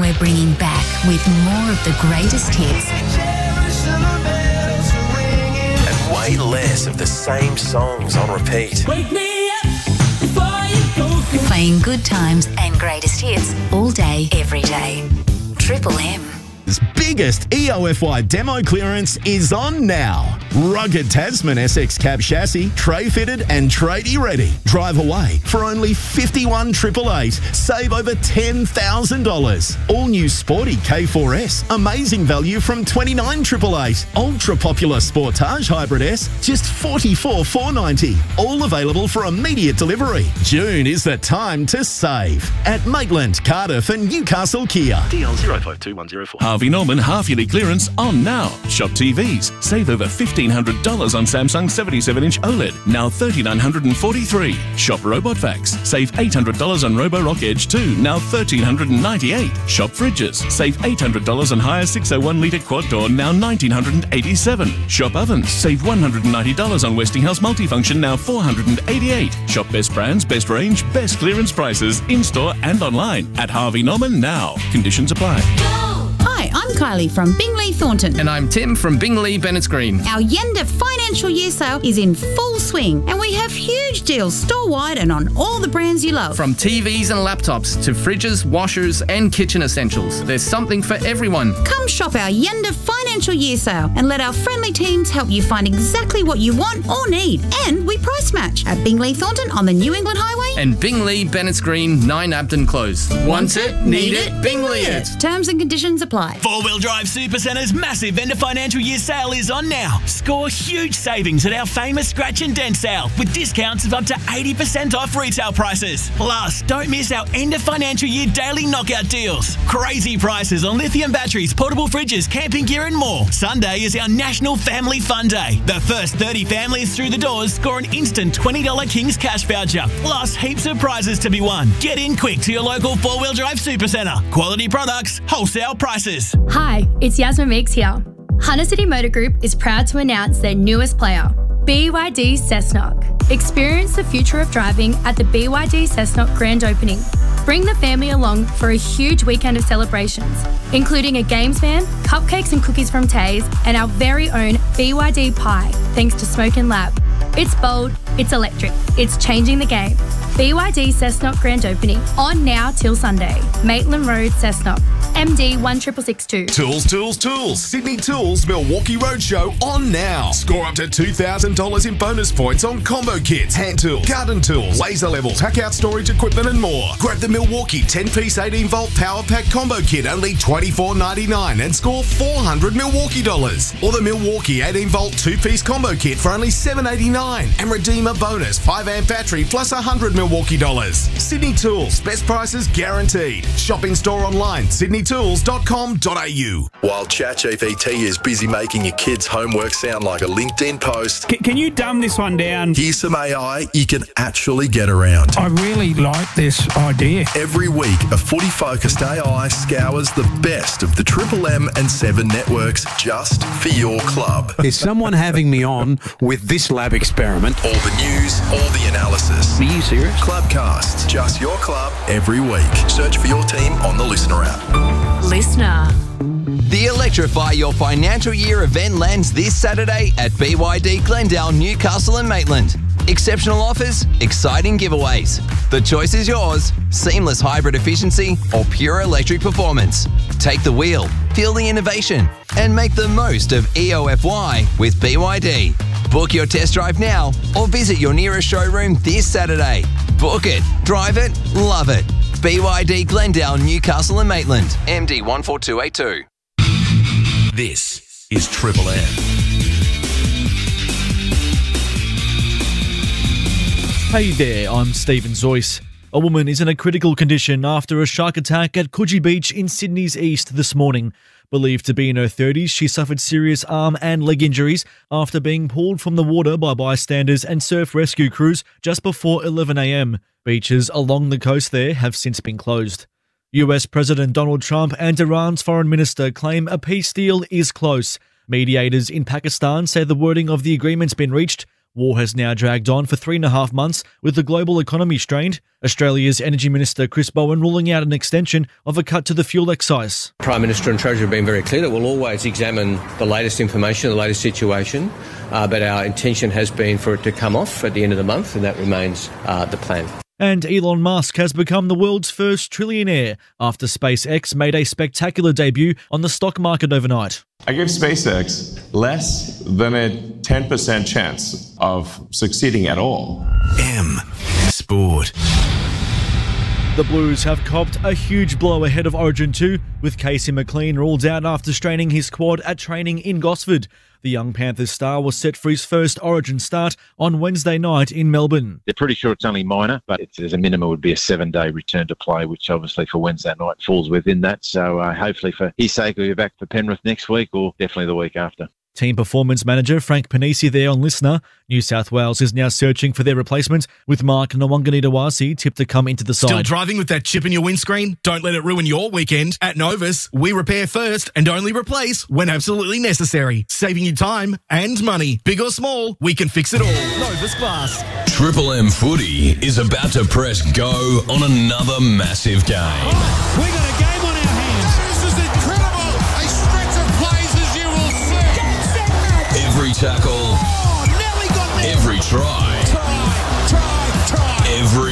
we're bringing back with more of the greatest hits. And way less of the same songs on repeat. Wake me up before you go. Playing good times and greatest hits all day, every day. Triple M. Biggest EOFY demo clearance is on now. Rugged Tasman SX cab chassis, tray fitted and tradie ready. Drive away for only $51,888. Save over $10,000. All new sporty K4S, amazing value from $29,888. Ultra popular Sportage Hybrid S, just $44,490. All available for immediate delivery. June is the time to save at Maitland, Cardiff and Newcastle Kia. DL 052104. Harvey Norman half-yearly clearance on now. Shop TVs. Save over $1,500 on Samsung 77-inch OLED, now $3,943. Shop RobotVacs. Save $800 on Roborock Edge 2, now $1,398. Shop fridges. Save $800 on Haier 601-litre quad door, now $1,987. Shop ovens. Save $190 on Westinghouse multifunction, now $488. Shop best brands, best range, best clearance prices in-store and online at Harvey Norman now. Conditions apply. Hi, I'm Kylie from Bingley Thornton. And I'm Tim from Bingley Bennett's Green. Our Yenda financial year sale is in full swing and we have huge deals store-wide and on all the brands you love. From TVs and laptops to fridges, washers and kitchen essentials, there's something for everyone. Come shop our Yenda financial year sale and let our friendly teams help you find exactly what you want or need. And we price match at Bingley Thornton on the New England Highway and Bingley Bennett's Green, 9 Abden Close. Want it? Need it? Bingley it. Terms and conditions apply. Four-Wheel Drive Supercenter's massive vendor financial year sale is on now. Score huge savings at our famous Scratch and Dent sale with discounts of up to 80% off retail prices. Plus, don't miss our end of financial year daily knockout deals. Crazy prices on lithium batteries, portable fridges, camping gear and more. Sunday is our National Family Fun Day. The first 30 families through the doors score an instant $20 King's Cash voucher. Plus, heaps of prizes to be won. Get in quick to your local Four-Wheel Drive Supercenter. Quality products, wholesale prices. Hi, it's Yasmin Meeks here. Hunter City Motor Group is proud to announce their newest player, BYD Cessnock. Experience the future of driving at the BYD Cessnock grand opening. Bring the family along for a huge weekend of celebrations, including a games van, cupcakes and cookies from Taze, and our very own BYD Pie, thanks to Smoke and Lab. It's bold, it's electric, it's changing the game. BYD Cessnock grand opening on now till Sunday. Maitland Road, Cessnock. MD 16662. Tools. Sydney Tools Milwaukee Roadshow on now. Score up to $2,000 in bonus points on combo kits, hand tools, garden tools, laser levels, hack-out storage equipment and more. Grab the Milwaukee 10-piece 18-volt power pack combo kit, only $24.99 and score $400 Milwaukee dollars. Or the Milwaukee 18-volt 2-piece combo kit for only $7.89 and redeem a bonus 5-amp battery plus $100 Milwaukee dollars. Sydney Tools, best prices guaranteed. Shop in store online, sydneytools.com.au. While ChatGPT is busy making your kids' homework sound like a LinkedIn post, Can you dumb this one down? here's some AI you can actually get around. I really like this idea. Every week, a footy-focused AI scours the best of the Triple M and 7 networks just for your club. Is someone having me on with this lab experiment? All the news, all the analysis. Are you serious? Clubcasts, just your club every week. Search for your team on the Listener app. Listener. The Electrify Your Financial Year event lands this Saturday at BYD Glendale, Newcastle and Maitland. Exceptional offers, exciting giveaways. The choice is yours. Seamless hybrid efficiency or pure electric performance. Take the wheel, feel the innovation, and make the most of EOFY with BYD. Book your test drive now or visit your nearest showroom this Saturday. Book it, drive it, love it. BYD Glendale, Newcastle and Maitland. MD 14282. This is Triple M. Hey there, I'm Stephen Zoyce. A woman is in a critical condition after a shark attack at Coogee Beach in Sydney's east this morning. Believed to be in her 30s, she suffered serious arm and leg injuries after being pulled from the water by bystanders and surf rescue crews just before 11 a.m. Beaches along the coast there have since been closed. US President Donald Trump and Iran's foreign minister claim a peace deal is close. Mediators in Pakistan say the wording of the agreement's been reached, War has now dragged on for 3.5 months with the global economy strained. Australia's Energy Minister Chris Bowen ruling out an extension of a cut to the fuel excise. Prime Minister and Treasurer have been very clear that we'll always examine the latest information, the latest situation, but our intention has been for it to come off at the end of the month, and that remains the plan. And Elon Musk has become the world's first trillionaire after SpaceX made a spectacular debut on the stock market overnight. I give SpaceX less than a 10% chance of succeeding at all. M Sport. The Blues have copped a huge blow ahead of Origin 2, with Casey McLean ruled out after straining his quad at training in Gosford. The young Panthers star was set for his first Origin start on Wednesday night in Melbourne. They're pretty sure it's only minor, but as a minimum would be a 7-day return to play, which obviously for Wednesday night falls within that. So hopefully for his sake, we'll be back for Penrith next week or definitely the week after. Team performance manager Frank Panisi there on Listener. New South Wales is now searching for their replacement, with Mark Nwanganitawasi tipped to come into the side. Still driving with that chip in your windscreen? Don't let it ruin your weekend. At Novus, we repair first and only replace when absolutely necessary, saving you time and money. Big or small, we can fix it all. Novus Glass. Triple M Footy is about to press go on another massive game. We got a game on our hands. This is incredible. A stretch of plays as you will see. Every tackle. Nelly got me. Every try. Try. Every.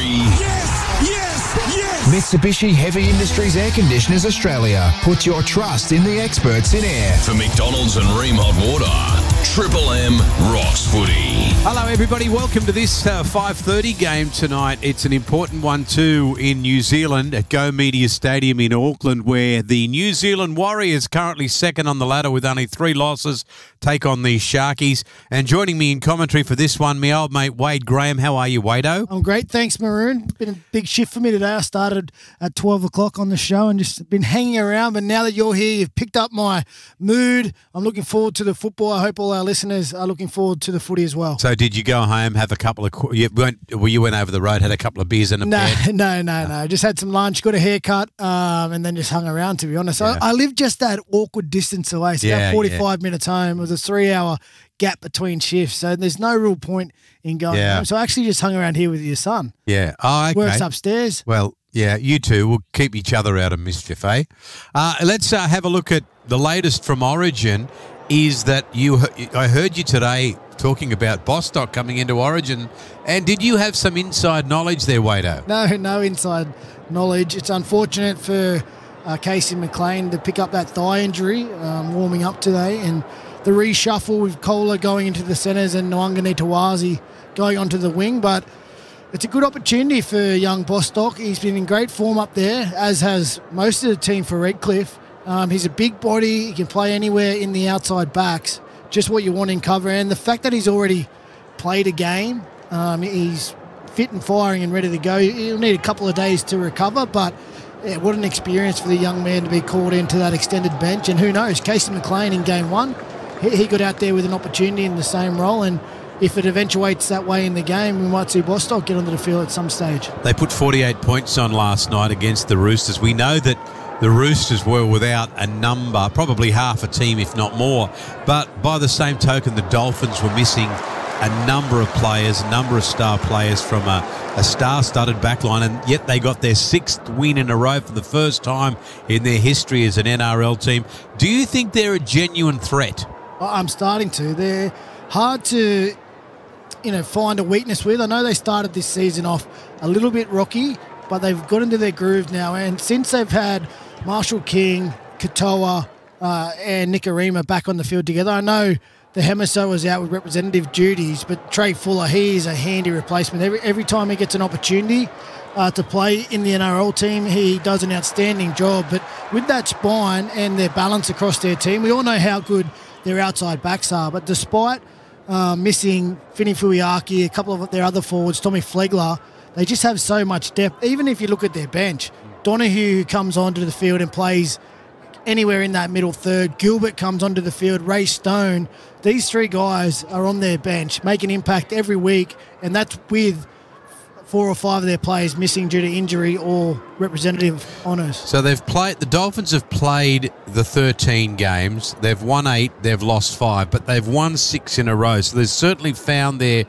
Yes. Mitsubishi Heavy Industries Air Conditioners Australia. Put your trust in the experts in air. For McDonald's and Ream Hot Water, Triple M rocks footy. Hello, everybody. Welcome to this 5:30 game tonight. It's an important one, too, in New Zealand at Go Media Stadium in Auckland, where the New Zealand Warriors, currently second on the ladder with only 3 losses, take on the Sharkies. And joining me in commentary for this one, my old mate Wade Graham. How are you, Wado? I'm great, thanks, Maroon. Been a big shift for me today. I started at 12 o'clock on the show and just been hanging around. But now that you're here, you've picked up my mood. I'm looking forward to the football. I hope all our listeners are looking forward to the footy as well. So did you go home, have a couple of... You went over the road, had a couple of beers and a bed? No. Just had some lunch, got a haircut, and then just hung around, to be honest. Yeah. I live just that awkward distance away, so about 45 minutes home. It was a 3-hour gap between shifts, so there's no real point in going home. So I actually just hung around here with your son. Yeah. Oh, okay. Works upstairs. Well, yeah, you two will keep each other out of mischief, eh? Let's have a look at the latest from Origin. Is that I heard you today talking about Bostock coming into Origin, and did you have some inside knowledge there, Wado? No inside knowledge. It's unfortunate for Casey McLean to pick up that thigh injury warming up today, and the reshuffle with Kohler going into the centres and Nwanganitawasi going onto the wing, but it's a good opportunity for young Bostock. He's been in great form up there, as has most of the team for Redcliffe. He's a big body. He can play anywhere in the outside backs, just what you want in cover. And the fact that he's already played a game, he's fit and firing and ready to go. He'll need a couple of days to recover, but what an experience for the young man to be called into that extended bench. And who knows, Casey McLean in game 1, he got out there with an opportunity in the same role, and if it eventuates that way in the game, we might see Bostock get onto the field at some stage. They put 48 points on last night against the Roosters. We know that the Roosters were without a number, probably half a team, if not more. But by the same token, the Dolphins were missing a number of players, a number of star players from a star-studded backline, and yet they got their 6th win in a row for the first time in their history as an NRL team. Do you think they're a genuine threat? I'm starting to. They're hard to find a weakness with. I know they started this season off a little bit rocky, but they've got into their groove now. And since they've had Marshall King, Katoa, and Nikorima back on the field together, I know the Hemiso was out with representative duties, but Trey Fuller, he is a handy replacement. Every time he gets an opportunity to play in the NRL team, he does an outstanding job. But with that spine and their balance across their team, we all know how good their outside backs are. But despite missing Fini Fuiaki, a couple of their other forwards, Tommy Flegler, they just have so much depth. Even if you look at their bench, Donahue, who comes onto the field and plays anywhere in that middle third, Gilbert comes onto the field, Ray Stone, these 3 guys are on their bench, make an impact every week, and that's with 4 or 5 of their players missing due to injury or representative honours. So the Dolphins have played the 13 games. They've won 8, they've lost 5, but they've won 6 in a row. So they've certainly found their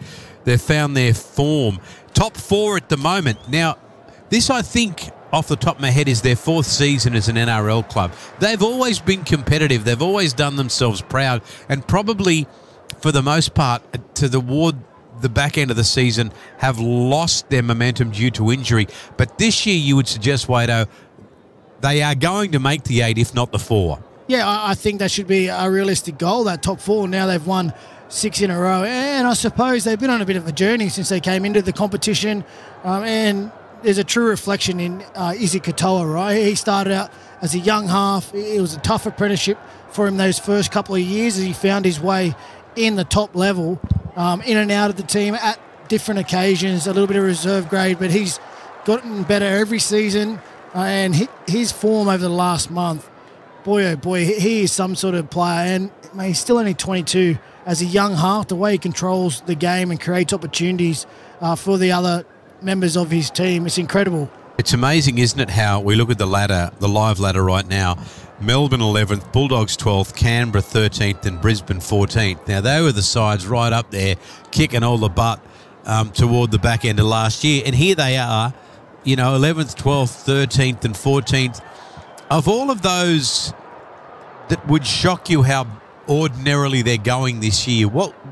form. Top 4 at the moment. Now, this, I think, off the top of my head, is their 4th season as an NRL club. They've always been competitive. They've always done themselves proud, and probably, for the most part, toward the back end of the season, have lost their momentum due to injury. But this year, you would suggest, Wado, they are going to make the 8, if not the 4. Yeah, I think that should be a realistic goal, that top 4. Now they've won 6 in a row. And I suppose they've been on a bit of a journey since they came into the competition. And there's a true reflection in Izzy Katoa, right? He started out as a young half. It was a tough apprenticeship for him those first couple of years as he found his way in the top level, in and out of the team at different occasions, a little bit of reserve grade, but he's gotten better every season. And his form over the last month, boy, oh boy, he is some sort of player. And he's still only 22. As a young half, the way he controls the game and creates opportunities for the other members of his team, it's incredible. It's amazing, isn't it, how we look at the ladder, the live ladder right now. Melbourne 11th, Bulldogs 12th, Canberra 13th and Brisbane 14th. Now, they were the sides right up there kicking all the butt toward the back end of last year. And here they are, 11th, 12th, 13th and 14th. Of all of those that would shock you how ordinarily they're going this year,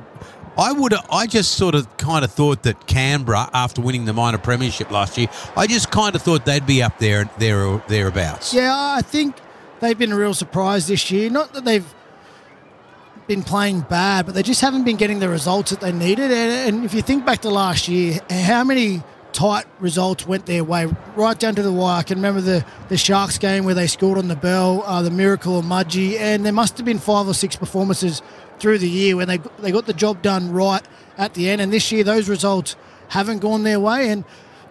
I just sort of kind of thought that Canberra, after winning the minor premiership last year, I just kind of thought they'd be up there or thereabouts. Yeah, I think they've been a real surprise this year. Not that they've been playing bad, but they just haven't been getting the results that they needed. And if you think back to last year, how many tight results went their way right down to the wire? I can remember the Sharks game where they scored on the bell, the miracle of Mudgee, and there must have been 5 or 6 performances through the year when they got the job done right at the end. And this year, those results haven't gone their way. And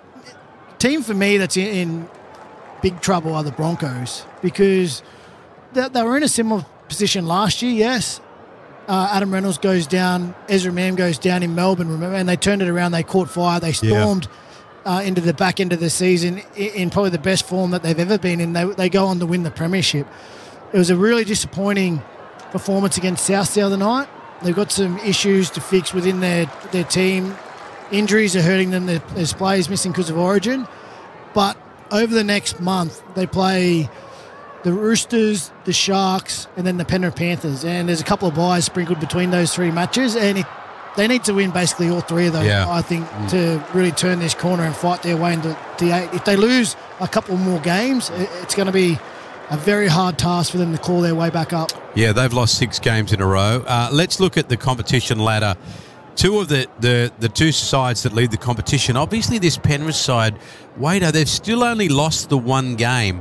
team for me that's in big trouble are the Broncos, because they were in a similar position last year, yes. Adam Reynolds goes down, Ezra Mam goes down in Melbourne, remember, and they turned it around, they caught fire, they stormed into the back end of the season in probably the best form that they've ever been in. They go on to win the premiership. It was a really disappointing performance against South the other night. They've got some issues to fix within their team. Injuries are hurting them. There's players missing because of Origin. But over the next month, they play the Roosters, the Sharks, and then the Penrith Panthers. And there's a couple of byes sprinkled between those 3 matches. And they need to win basically all 3 of those, I think, to really turn this corner and fight their way into the 8. If they lose a couple more games, it's going to be a very hard task for them to claw their way back up. Yeah, they've lost 6 games in a row. Let's look at the competition ladder. 2 of the 2 sides that lead the competition. Obviously, this Penrith side, Wado, they've still only lost the 1 game.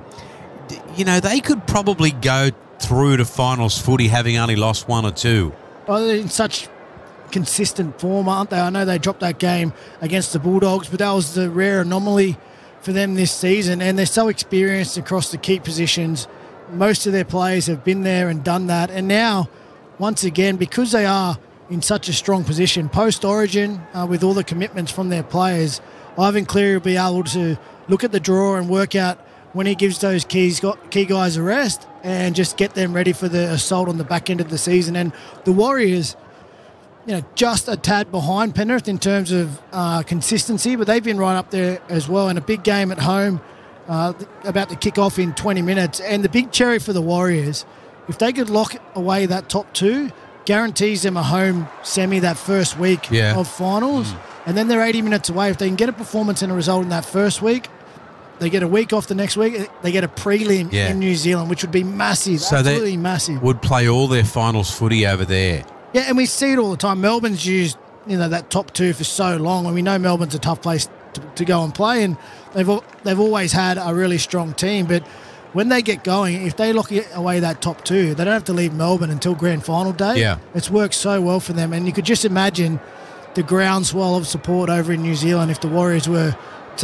They could probably go through to finals footy having only lost 1 or 2. Well, they're in such consistent form, aren't they? I know they dropped that game against the Bulldogs, but that was the rare anomaly for them this season, and they're so experienced across the key positions. Most of their players have been there and done that, and now, once again, because they are in such a strong position, post-Origin, with all the commitments from their players, Ivan Cleary will be able to look at the draw and work out when he gives those key guys a rest and just get them ready for the assault on the back end of the season. And the Warriors, just a tad behind Penrith in terms of consistency, but they've been right up there as well. And a big game at home about to kick off in 20 minutes. And the big cherry for the Warriors, if they could lock away that top 2, guarantees them a home semi that first week of finals. And then they're 80 minutes away. If they can get a performance and a result in that first week, they get a week off the next week. They get a prelim in New Zealand, which would be massive, so absolutely massive. Would play all their finals footy over there. Yeah, and we see it all the time. Melbourne's used, that top 2 for so long, and we know Melbourne's a tough place to go and play, and they've always had a really strong team. But when they get going, if they lock away that top 2, they don't have to leave Melbourne until grand final day. Yeah. It's worked so well for them, and you could just imagine the groundswell of support over in New Zealand if the Warriors were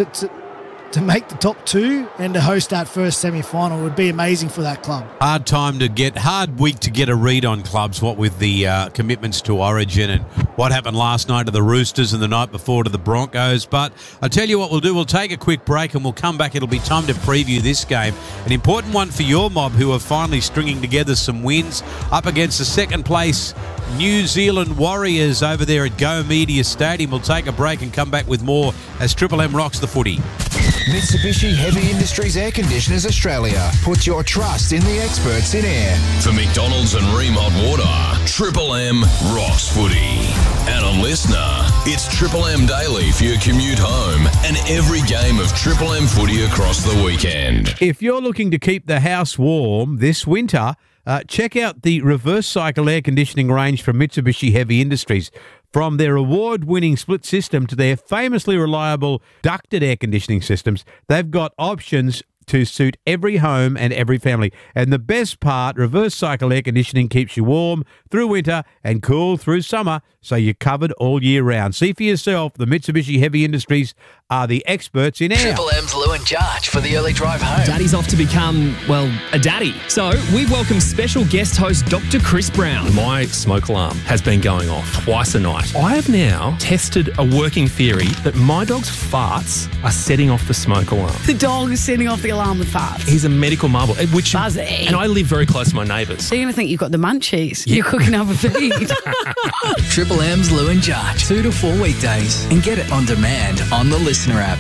to make the top 2 and to host that first semi-final. Would be amazing for that club. Hard week to get a read on clubs, what with the commitments to Origin and what happened last night to the Roosters and the night before to the Broncos. But I'll tell you what we'll do. We'll take a quick break and we'll come back. It'll be time to preview this game. An important one for your mob, who are finally stringing together some wins up against the second place New Zealand Warriors over there at Go Media Stadium. We'll take a break and come back with more as Triple M rocks the footy. Mitsubishi Heavy Industries Air Conditioners Australia. Put your trust in the experts in air. For McDonald's and Ream Hot Water, Triple M rocks footy. And on Listener, it's Triple M Daily for your commute home and every game of Triple M footy across the weekend. If you're looking to keep the house warm this winter, check out the reverse cycle air conditioning range from Mitsubishi Heavy Industries. From their award-winning split system to their famously reliable ducted air conditioning systems, they've got options to suit every home and every family. And the best part, reverse cycle air conditioning keeps you warm through winter and cool through summer, so you're covered all year round. See for yourself, the Mitsubishi Heavy Industries are the experts in air. Triple M's Lou and Jarge for the early drive home. Daddy's off to become, well, a daddy. So we welcome special guest host Dr. Chris Brown. My smoke alarm has been going off twice a night. I have now tested a working theory that my dog's farts are setting off the smoke alarm. The dog is setting off the alarm with farts. He's a medical marvel. Which, Buzzy. And I live very close to my neighbours. They're going to think you've got the munchies. Yeah. You're cooking up a feed. Triple M's Lou and Jarge, 2 to 4 weekdays, and get it on demand on the Listener app.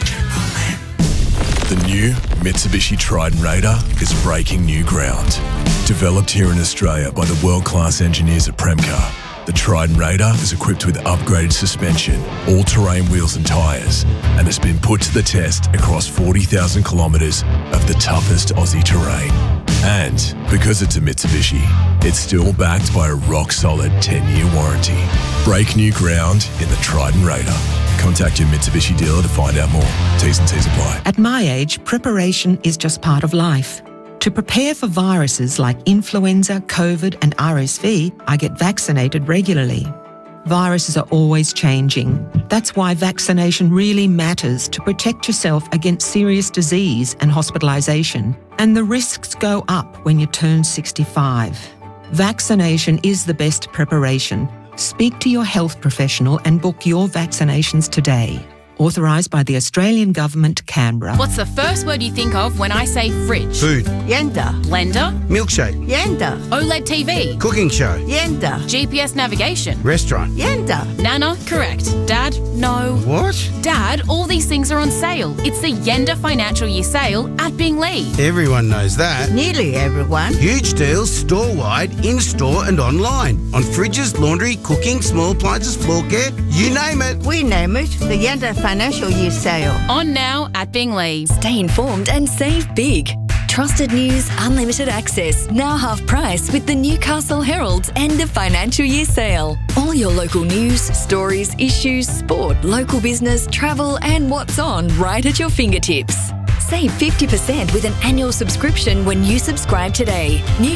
The new Mitsubishi Trident Raider is breaking new ground. Developed here in Australia by the world-class engineers at Premcar, the Trident Raider is equipped with upgraded suspension, all-terrain wheels and tyres, and has been put to the test across 40,000 kilometres of the toughest Aussie terrain. And because it's a Mitsubishi, it's still backed by a rock-solid 10-year warranty. Break new ground in the Trident Raider. Contact your Mitsubishi dealer to find out more. T's and C's apply. At my age, preparation is just part of life. To prepare for viruses like influenza, COVID and RSV, I get vaccinated regularly. Viruses are always changing. That's why vaccination really matters to protect yourself against serious disease and hospitalisation. And the risks go up when you turn 65. Vaccination is the best preparation. Speak to your health professional and book your vaccinations today. Authorised by the Australian Government, Canberra. What's the first word you think of when I say fridge? Food. Yenda. Blender. Milkshake. Yenda. OLED TV. Cooking show. Yenda. GPS navigation. Restaurant. Yenda. Nana, correct. Dad, no. What? Dad, all these things are on sale. It's the Yenda Financial Year Sale at Binglee. Everyone knows that. Nearly everyone. Huge deals store-wide, in-store and online. On fridges, laundry, cooking, small appliances, floor care, you name it. We name it the Yenda Financial Year Sale. On now at Binglee. Stay informed and save big. Trusted news, unlimited access, now half price with the Newcastle Herald's end of financial year sale. All your local news, stories, issues, sport, local business, travel and what's on right at your fingertips. Save 50% with an annual subscription when you subscribe today.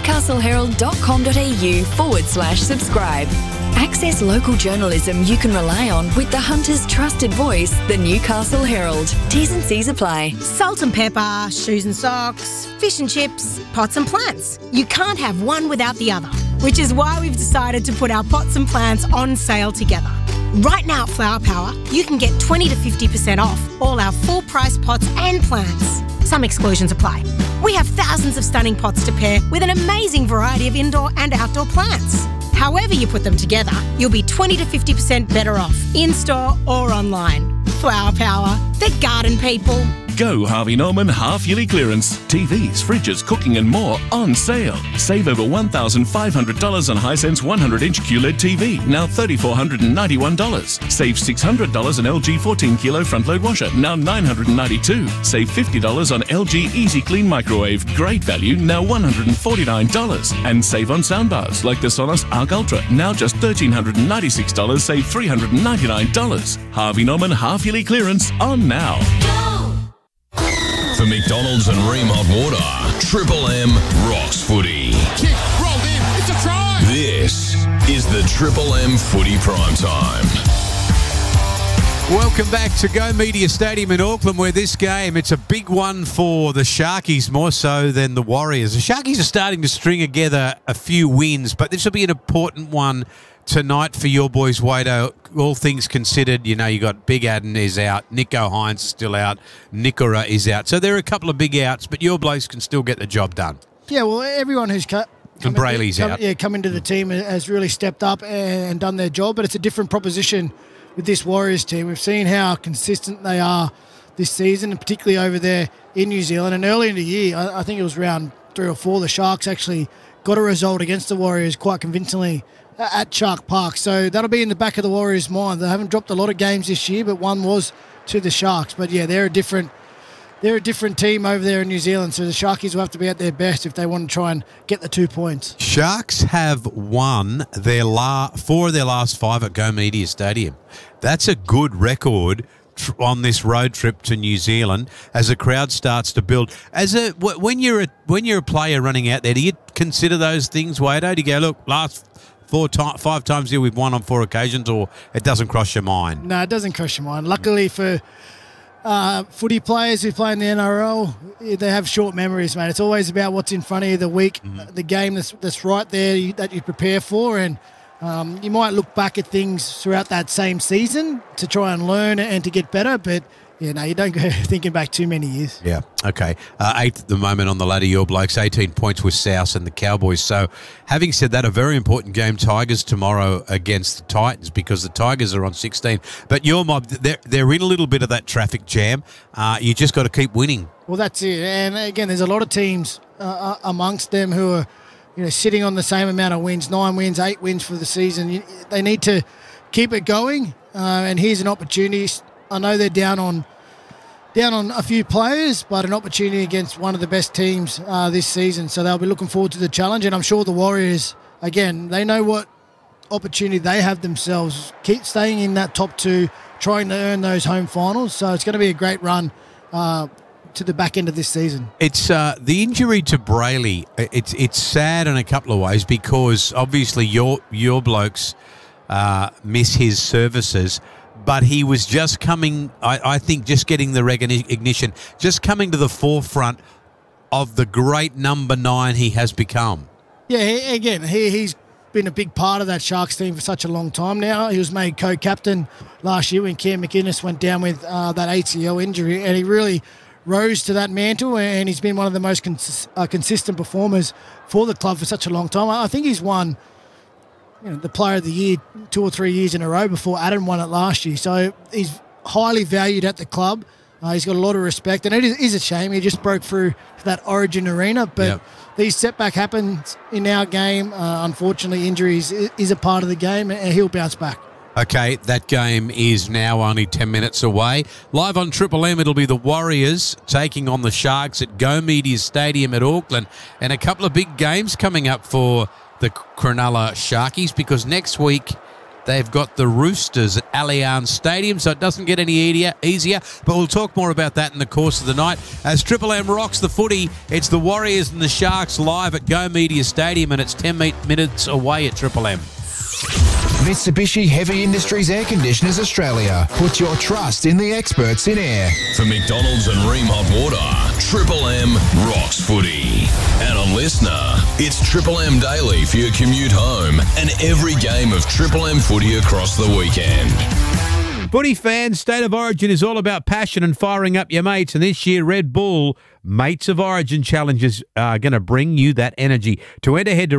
newcastleherald.com.au/subscribe. Access local journalism you can rely on with the Hunter's trusted voice, the Newcastle Herald. T's and C's apply. Salt and pepper, shoes and socks, fish and chips, pots and plants. You can't have one without the other, which is why we've decided to put our pots and plants on sale together. Right now at Flower Power, you can get 20 to 50% off all our full-price pots and plants. Some exclusions apply. We have thousands of stunning pots to pair with an amazing variety of indoor and outdoor plants. However you put them together, you'll be 20 to 50% better off, in-store or online. Flower Power, the garden people. Go Harvey Norman half-yearly clearance. TVs, fridges, cooking and more on sale. Save over $1,500 on Hisense 100-inch QLED TV, now $3,491. Save $600 on LG 14-kilo front-load washer, now $992. Save $50 on LG Easy Clean microwave, great value, now $149. And save on soundbars like the Sonos Arc Ultra, now just $1,396, save $399. Harvey Norman half-yearly clearance on now. For McDonald's and Ream Hot Water, Triple M rocks footy. Kick, rolled in, it's a try! This is the Triple M Footy Prime Time. Welcome back to Go Media Stadium in Auckland, where this game, it's a big one for the Sharkies, more so than the Warriors. The Sharkies are starting to string together a few wins, but this will be an important one tonight for your boys, Wado, all things considered, you got Big Adden is out, Nico Hines is still out, Nikora is out. So there are a couple of big outs, but your blokes can still get the job done. Yeah, well, everyone who's come into the team has really stepped up and done their job, but it's a different proposition with this Warriors team. We've seen how consistent they are this season, and particularly over there in New Zealand. And early in the year, I think it was round 3 or 4, the Sharks actually got a result against the Warriors quite convincingly at Shark Park. So that'll be in the back of the Warriors' mind. They haven't dropped a lot of games this year, but one was to the Sharks. But yeah, they're a different team over there in New Zealand. So the Sharkies will have to be at their best if they want to try and get the 2 points. Sharks have won 4 of their last 5 at Go Media Stadium. That's a good record on this road trip to New Zealand as the crowd starts to build. When you're a player running out there, do you consider those things, Wado? Do you go, look, last 5 times here we've won on 4 occasions, or it doesn't cross your mind? No, it doesn't cross your mind. Luckily for footy players who play in the NRL, they have short memories, mate. It's always about what's in front of you the week, the game that's right there that you prepare for, and you might look back at things throughout that same season to try and learn and to get better, but you don't go thinking back too many years. Yeah, okay. 8th at the moment on the ladder, your blokes, 18 points with South and the Cowboys. So having said that, a very important game, Tigers tomorrow against the Titans, because the Tigers are on 16. But your mob, they're in a little bit of that traffic jam. You just got to keep winning. Well, that's it. And again, there's a lot of teams amongst them who are sitting on the same amount of wins, 9 wins, 8 wins for the season. They need to keep it going, and here's an opportunity. I know they're down on a few players, but an opportunity against one of the best teams this season. So they'll be looking forward to the challenge, and I'm sure the Warriors, again, they know what opportunity they have themselves. Keep staying in that top 2, trying to earn those home finals. So it's going to be a great run to the back end of this season. It's the injury to Brayley. It's sad in a couple of ways, because obviously your blokes miss his services, but he was just coming, I think, just getting the recognition, just coming to the forefront of the great number 9 he has become. Yeah, again, he's been a big part of that Sharks team for such a long time now. He was made co-captain last year when Cam McInnes went down with that ACL injury, and he really rose to that mantle, and he's been one of the most consistent performers for the club for such a long time. I think he's won the Player of the Year 2 or 3 years in a row before Adam won it last year. So he's highly valued at the club. He's got a lot of respect, and it is a shame he just broke through that Origin arena. But these setback happens in our game. Unfortunately, injuries is a part of the game, and he'll bounce back. Okay, that game is now only 10 minutes away. Live on Triple M, it'll be the Warriors taking on the Sharks at Go Media Stadium at Auckland. And a couple of big games coming up for the Cronulla Sharkies, because next week they've got the Roosters at Allianz Stadium, so it doesn't get any easier. But we'll talk more about that in the course of the night. As Triple M rocks the footy, it's the Warriors and the Sharks live at Go Media Stadium, and it's 10 minutes away at Triple M. Mitsubishi Heavy Industries Air Conditioners Australia. Put your trust in the experts in air. For McDonald's and Ream Hot Water, Triple M rocks footy. And on Listener, it's Triple M Daily for your commute home and every game of Triple M footy across the weekend. Footy fans, State of Origin is all about passion and firing up your mates. And this year, Red Bull Mates of Origin challenges are going to bring you that energy. To enter, head to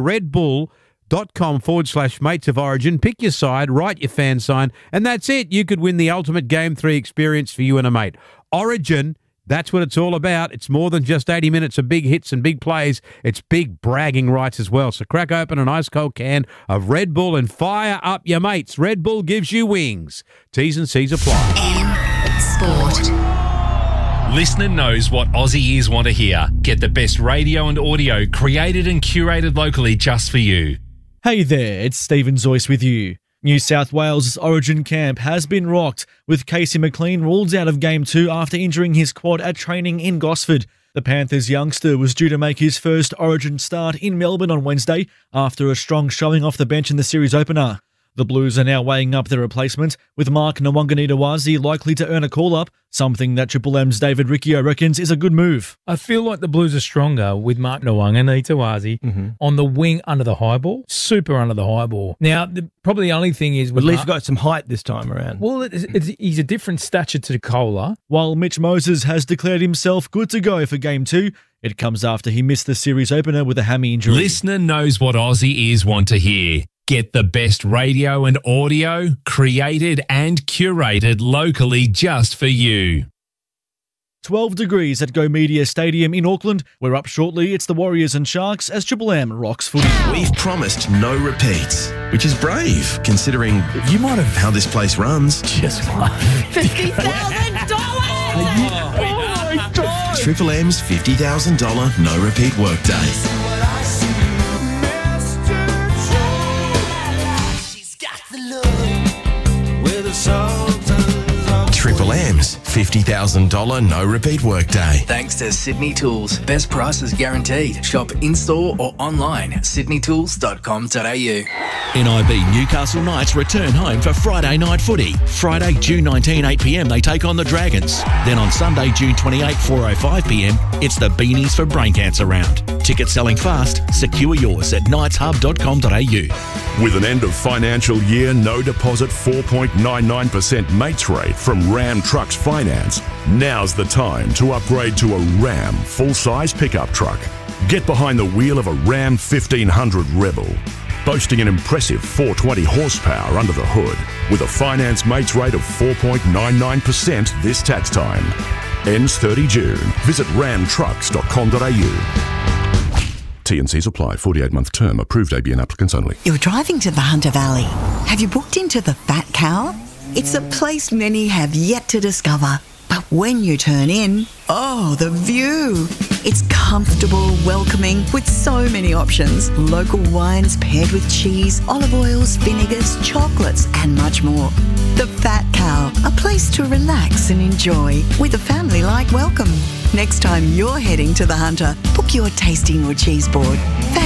redbull.com/mates of origin, pick your side, write your fan sign, and that's it. You could win the ultimate Game 3 experience for you and a mate. Origin, that's what it's all about. It's more than just 80 minutes of big hits and big plays. It's big bragging rights as well. So crack open an ice-cold can of Red Bull and fire up your mates. Red Bull gives you wings. T's and C's apply. Sport. Listener knows what Aussie ears want to hear. Get the best radio and audio created and curated locally just for you. Hey there, it's Stephen Zoyce with you. New South Wales' Origin camp has been rocked, with Casey McLean ruled out of Game 2 after injuring his quad at training in Gosford. The Panthers youngster was due to make his first Origin start in Melbourne on Wednesday after a strong showing off the bench in the series opener. The Blues are now weighing up their replacement, with Mark Nawaqanitawazi likely to earn a call-up, something that Triple M's David Riccio reckons is a good move. I feel like the Blues are stronger with Mark Nawaqanitawazi on the wing under the high ball, super under the high ball. Now, probably the only thing is... At least got some height this time around. Well, he's a different stature to Kohler. While Mitch Moses has declared himself good to go for Game 2, it comes after he missed the series opener with a hammy injury. Listener knows what Aussie ears want to hear. Get the best radio and audio created and curated locally just for you. 12 degrees at Go Media Stadium in Auckland. We're up shortly. It's the Warriors and Sharks as Triple M rocks footy. We've promised no repeats, which is brave considering you might have how this place runs. Just what? $50,000! Oh my God! Triple M's $50,000 no repeat workday. Triple M's $50,000 no repeat workday. Thanks to Sydney Tools. Best prices guaranteed. Shop in-store or online at sydneytools.com.au. NIB Newcastle Knights return home for Friday night footy. Friday, June 19, 8pm, they take on the Dragons. Then on Sunday, June 28, 4:05pm, it's the Beanies for Brain Cancer round. Tickets selling fast. Secure yours at knightshub.com.au. With an end of financial year, no deposit 4.99% mates rate from Ram Trucks Finance, now's the time to upgrade to a Ram full-size pickup truck. Get behind the wheel of a Ram 1500 Rebel, boasting an impressive 420 horsepower under the hood, with a finance mates rate of 4.99% this tax time. Ends 30 June. Visit ramtrucks.com.au. T&Cs apply. 48-month term. Approved ABN applicants only. You're driving to the Hunter Valley. Have you booked into the Fat Cow? It's a place many have yet to discover. But when you turn in, oh, the view! It's comfortable, welcoming, with so many options. Local wines paired with cheese, olive oils, vinegars, chocolates, and much more. The Fat Cow, a place to relax and enjoy with a family-like welcome. Next time you're heading to the Hunter, book your tasting or cheese board.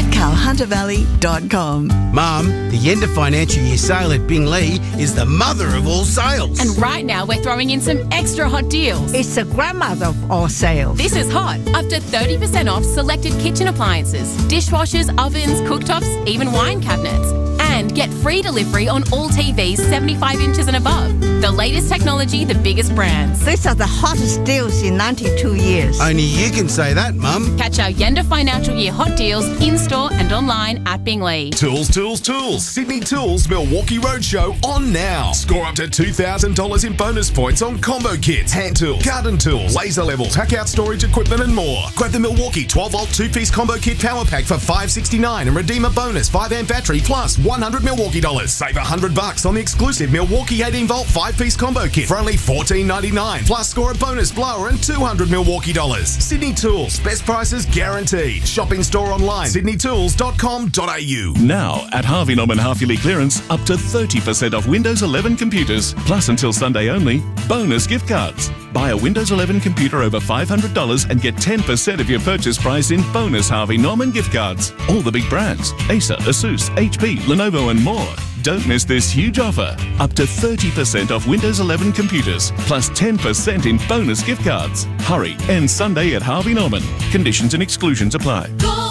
FatCowHunterValley.com. Mum, the end of financial year sale at Binglee is the mother of all sales. And right now we're throwing in some extra hot deals. It's the grandmother of all sales. This is hot. Up to 30% off selected kitchen appliances, dishwashers, ovens, cooktops, even wine cabinets. And get free delivery on all TVs 75 inches and above. The latest technology, the biggest brands. These are the hottest deals in 92 years. Only you can say that, Mum. Catch our Yenda Financial Year hot deals in-store and online at Binglee. Tools, tools, tools. Sydney Tools Milwaukee Roadshow on now. Score up to $2,000 in bonus points on combo kits, hand tools, garden tools, laser levels, hack out storage equipment and more. Grab the Milwaukee 12-volt 2-piece combo kit power pack for $569 and redeem a bonus 5-amp battery plus $100 Milwaukee dollars. Save $100 on the exclusive Milwaukee 18-volt 5-piece combo kit for only $14.99. Plus score a bonus blower and $200 Milwaukee dollars. Sydney Tools, best prices guaranteed. Shop in store online, sydneytools.com.au. Now, at Harvey Norman half-yearly clearance, up to 30% off Windows 11 computers. Plus, until Sunday only, bonus gift cards. Buy a Windows 11 computer over $500 and get 10% of your purchase price in bonus Harvey Norman gift cards. All the big brands: Acer, Asus, HP, Lenovo and more. Don't miss this huge offer. Up to 30% off Windows 11 computers, plus 10% in bonus gift cards. Hurry, ends Sunday at Harvey Norman. Conditions and exclusions apply.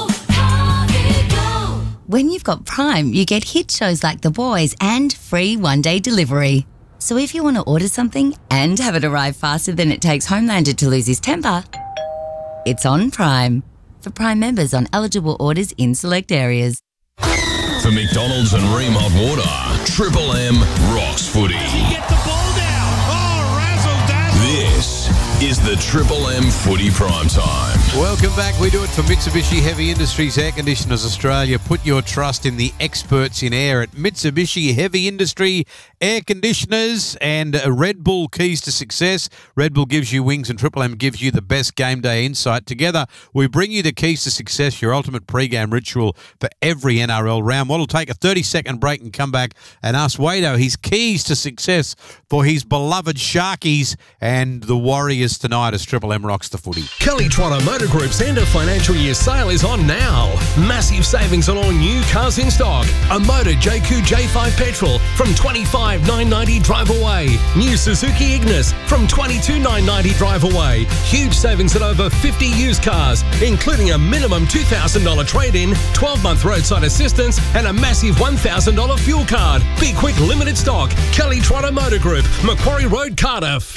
When you've got Prime, you get hit shows like The Boys and free one-day delivery. So if you want to order something and have it arrive faster than it takes Homelander to lose his temper, it's on Prime. For Prime members on eligible orders in select areas. For McDonald's and Remod Water, Triple M rocks footy. Get the ball down. Oh, razzle-dazzle. This is the Triple M Footy Prime Time. Welcome back. We do it for Mitsubishi Heavy Industries Air Conditioners Australia. Put your trust in the experts in air at Mitsubishi Heavy Industry Air Conditioners and Red Bull Keys to Success. Red Bull gives you wings and Triple M gives you the best game day insight. Together, we bring you the Keys to Success, your ultimate pre-game ritual for every NRL round. We'll take a 30-second break and come back and ask Wado his keys to success for his beloved Sharkies and the Warriors Warriors tonight as Triple M rocks the footy. Kelly Trotter Motor Group's end of financial year sale is on now. Massive savings on all new cars in stock. A Motor JQ J5 petrol from $25,990 drive away. New Suzuki Ignis from $22,990 drive away. Huge savings on over 50 used cars, including a minimum $2,000 trade-in, 12-month roadside assistance, and a massive $1,000 fuel card. Be quick, limited stock. Kelly Trotter Motor Group, Macquarie Road, Cardiff.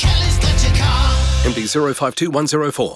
MD 052104.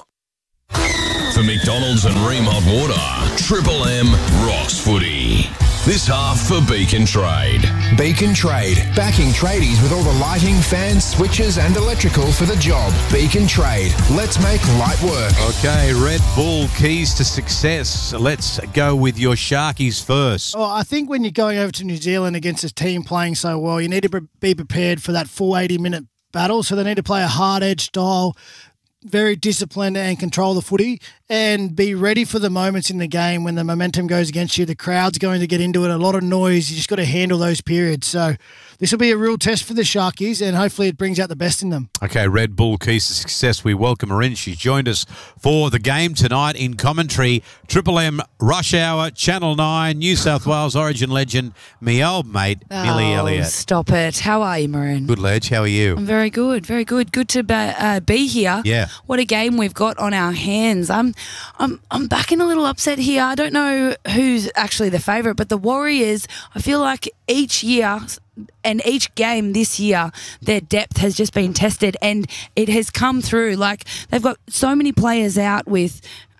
For McDonald's and Ream Hot Water, Triple M rocks footy. This half for Beacon Trade. Beacon Trade, backing tradies with all the lighting, fans, switches and electrical for the job. Beacon Trade, let's make light work. Okay, Red Bull, keys to success. Let's go with your Sharkies first. Oh, I think when you're going over to New Zealand against a team playing so well, you need to be prepared for that full 80-minute battle. So they need to play a hard-edge style, very disciplined and control the footy, and be ready for the moments in the game when the momentum goes against you. The crowd's going to get into it, a lot of noise. You just got to handle those periods. So this will be a real test for the Sharkies, and hopefully it brings out the best in them. Okay, Red Bull, keys to success. We welcome her in. She's joined us for the game tonight in commentary. Triple M Rush Hour, Channel 9, New South Wales Origin legend, me old mate, Millie Elliott. Stop it. How are you, Maroon? Good, Ledge. How are you? I'm very good, very good. Good to be here. Yeah. What a game we've got on our hands. I'm backing a little upset here. I don't know who's actually the favourite, but the Warriors, I feel like each year and each game this year, their depth has just been tested and it has come through. Like, they've got so many players out with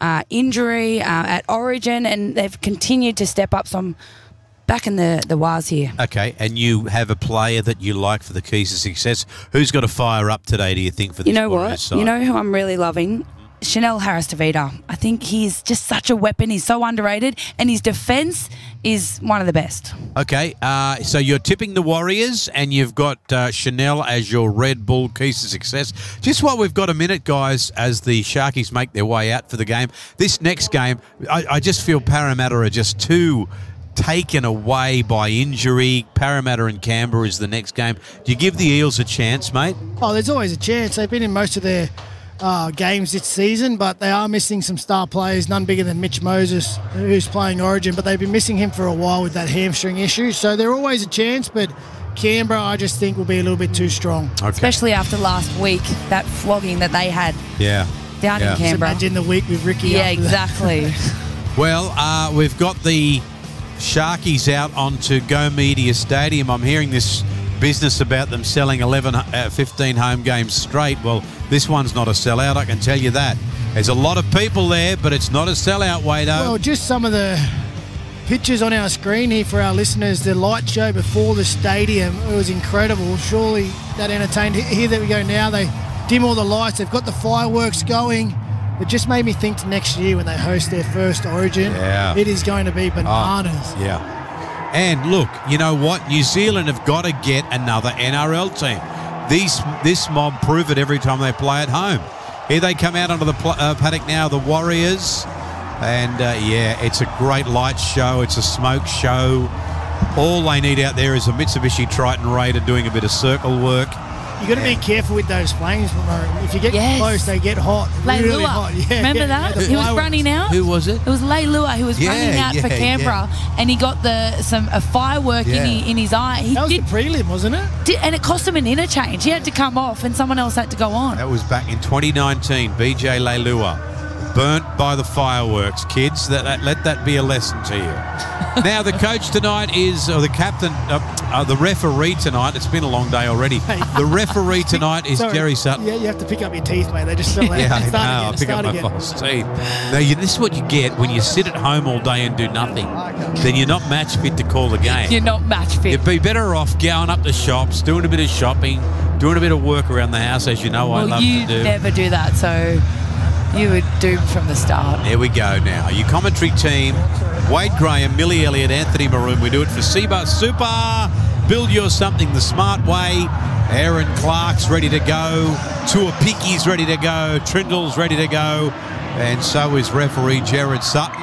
injury at Origin, and they've continued to step up. So I'm back in the Wars here. Okay, and you have a player that you like for the keys to success. Who's got to fire up today, do you think, for this You know Warriors what? side? You know who I'm really loving? Chanel Harris-Tavita. I think he's just such a weapon. He's so underrated, and his defence is one of the best. Okay, so you're tipping the Warriors, and you've got Chanel as your Red Bull keys to success. Just while we've got a minute, guys, as the Sharkies make their way out for the game, this next game, I just feel Parramatta are just too taken away by injury. Parramatta and Canberra is the next game. Do you give the Eels a chance, mate? Oh, there's always a chance. They've been in most of their games this season, but they are missing some star players, none bigger than Mitch Moses, who's playing Origin, but they've been missing him for a while with that hamstring issue. So they're always a chance, but Canberra, I just think, will be a little bit too strong. Okay. Especially after last week, that flogging that they had down in Canberra. Just imagine the week with Ricky. Yeah, after that. exactly. Well, we've got the Sharkies out onto Go Media Stadium. I'm hearing this business about them selling 15 home games straight. Well, this one's not a sellout, I can tell you that. There's a lot of people there, but it's not a sellout, Wado. Well, just some of the pictures on our screen here for our listeners. The light show before the stadium, it was incredible. Surely that entertained. Here that we go now. They dim all the lights. They've got the fireworks going. It just made me think to next year when they host their first Origin. Yeah. It is going to be bananas. Yeah. And look, you know what? New Zealand have got to get another NRL team. This mob prove it every time they play at home. Here they come out onto the paddock now, the Warriors. And, it's a great light show. It's a smoke show. All they need out there is a Mitsubishi Triton Raider doing a bit of circle work. You got to be careful with those flames, Maroon. If you get close, they get hot. Really Leilua. hot. Yeah, Remember that? He was running out. Who was it? It was Leilua who was running out for Canberra, and he got a firework in his eye. That was the prelim, wasn't it? And it cost him an interchange. He had to come off, and someone else had to go on. That was back in 2019. BJ Leilua, burnt by the fireworks. Kids, let that be a lesson to you. Now the coach tonight is, or the captain, the referee tonight. It's been a long day already. The referee tonight is Jerry Sutton. Yeah, you have to pick up your teeth, mate. They just still I know. I pick up my false teeth. Now, this is what you get when you sit at home all day and do nothing. Then you're not match fit to call the game. You're not match fit. You'd be better off going up the shops, doing a bit of shopping, doing a bit of work around the house, as you know I love to do. You never do that, so you were doomed from the start. There we go now. Your commentary team, Wade Graham, Millie Elliott, Anthony Maroon. We do it for SEBA Super. Build your something the smart way. Aaron Clark's ready to go. Tua Picky's ready to go. Trindle's ready to go. And so is referee Jared Sutton.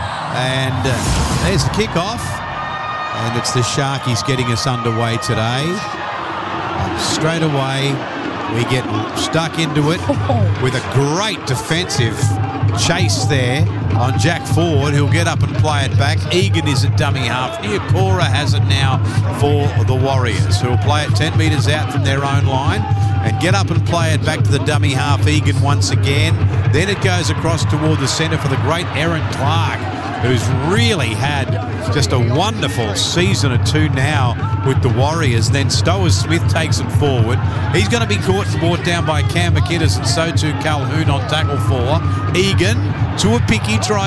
And there's the kickoff. And it's the Sharkies getting us underway today. Straight away, We get stuck into it with a great defensive chase there on Jack Ford, who'll get up and play it back. Egan is at dummy half. Niokora has it now for the Warriors, who'll play it 10 metres out from their own line and get up and play it back to the dummy half. Egan once again. Then it goes across toward the centre for the great Aaron Clark, who's really had just a wonderful season or two now with the Warriors. Then Stowers Smith takes it forward. He's going to be caught and brought down by Cam McInnes, and so too Calhoun on tackle 4. Egan to a picky try.